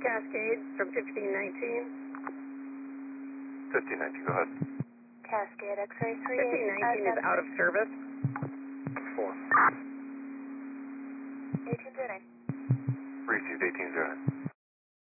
Cascade from 1519. 1519, go ahead. Cascade X-ray 38. 1519 is out of service. 4. 1809. Received 1809.